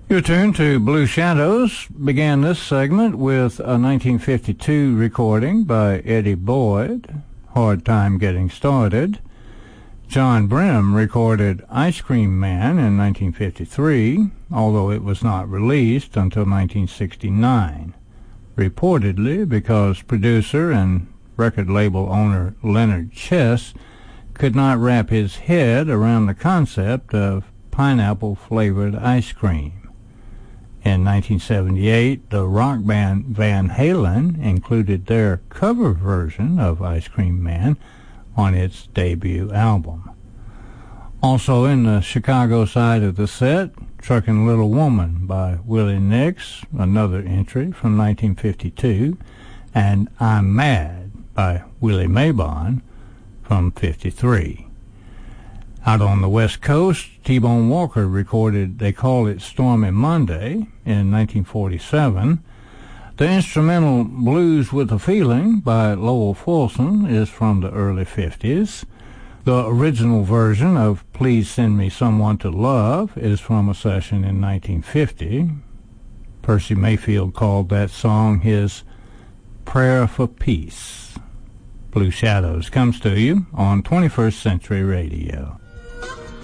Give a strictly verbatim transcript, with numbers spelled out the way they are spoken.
Your turn to Blue Shadows began this segment with a nineteen fifty-two recording by Eddie Boyd, Hard Time Getting Started. John Brim recorded Ice Cream Man in nineteen fifty-three, although it was not released until nineteen sixty-nine, reportedly because producer and record label owner Leonard Chess could not wrap his head around the concept of pineapple-flavored ice cream. In nineteen seventy-eight, the rock band Van Halen included their cover version of Ice Cream Man on its debut album. Also in the Chicago side of the set, Truckin' Little Woman by Willie Nix, another entry from nineteen fifty-two, and I'm Mad by Willie Mabon from fifty-three. Out on the West Coast, T-Bone Walker recorded They Call It Stormy Monday in nineteen forty-seven. The instrumental Blues with a Feeling by Lowell Fulson is from the early fifties. The original version of Please Send Me Someone to Love is from a session in nineteen fifty. Percy Mayfield called that song his Prayer for Peace. Blue Shadows comes to you on twenty-first Century Radio.